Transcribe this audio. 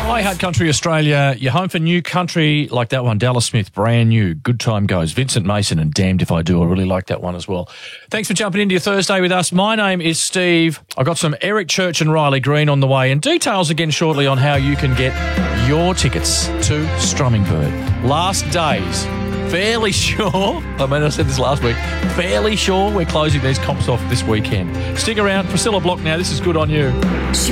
Hi, Hard Country Australia. You're home for new country like that one. Dallas Smith, brand new. Good Time Goes. Vincent Mason and Damned If I Do. I really like that one as well. Thanks for jumping into your Thursday with us. My name is Steve. I've got some Eric Church and Riley Green on the way, and details again shortly on how you can get your tickets to Strumming Bird. Last days. Fairly sure, I said this last week, fairly sure we're closing these comps off this weekend. Stick around. Priscilla Block now. This is Good On You.